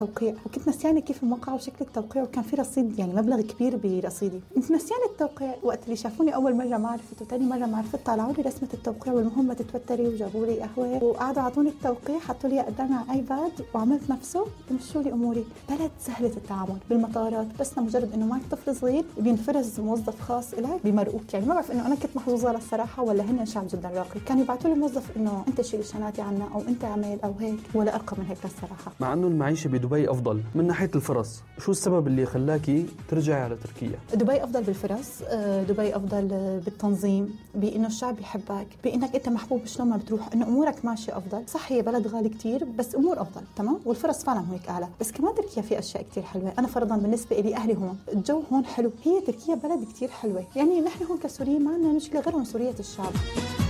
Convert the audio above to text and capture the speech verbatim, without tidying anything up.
توقيع، وكنت نسيانة كيف الموقع وشكل التوقيع، وكان في رصيد يعني مبلغ كبير برصيدي. كنت نسيانة التوقيع. وقت اللي شافوني أول مرة ما عرفت وتاني مرة ما عرفت، طلعوا لي رسمة التوقيع والمهمة تتوتري وجابوا لي قهوة وقعدوا عطوني التوقيع، حطوا لي قدامي على ايباد وعملت نفسه ومشوا لي أموري. بلد سهلة التعامل بالمطارات، بس مجرد إنه معك طفل صغير بينفرز موظف خاص إلك بمرقوك. يعني ما بعرف إنه أنا كنت محظوظة للصراحة ولا هن شعب جدا راقي. كانوا يبعثوا لي موظف إنه أنت شيل شنطتي عنا أو أنت اعمل أو هيك، ولا أرقى من هيك للصراحة. مع إنه المعيشة بدبي أفضل من ناحية الفرص، شو السبب اللي خلاكي ترجعي على تركيا؟ دبي أفضل بالفرص، دبي أفضل بالتنظيم، بإنه الشعب يحبك، بإنك أنت محبوب شلون ما بتروح، إنه أمورك ماشية أفضل. صح هي بلد غالي كتير بس أمور أفضل تمام، والفرص فعلا هيك أعلى. بس كمان تركيا في أشياء كتير حلوة. أنا فرضا بالنسبة لي أهلي هون، الجو هون حلو. هي تركيا بلد كتير حلوة. يعني نحن هون كسوريين ما عندنا مشكلة غيرهم سورية الشعب.